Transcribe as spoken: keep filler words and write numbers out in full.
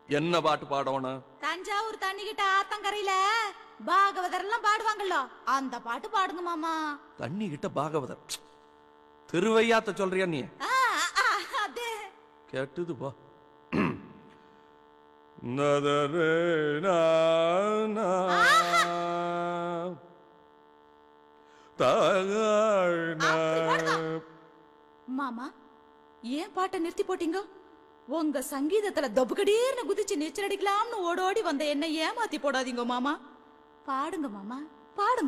என்ன பாட்டு பாடணும்? தஞ்சாவூர் தண்ணிக்கிட்ட ஆத்தங்கரையில பாகவதர் எல்லாம் பாடுவாங்கல்ல, அந்த பாட்டு பாடுங்க மாமா. தண்ணி கிட்ட பாகவதர் திருவையாத்த சொல்றியா நீ? ஆ, ஆ, அதே கேட்டுது பா. மாமா, ஏன் பாட்டை நிறுத்தி போட்டீங்க? உங்க சங்கீதத்துல தொபுகடீர்னு குதிச்சு நீச்சல் அடிக்கலாம்னு ஓடோடி வந்த என்ன ஏமாத்தி போடாதீங்க மாமா. பாடுங்க மாமா, பாடுங்க.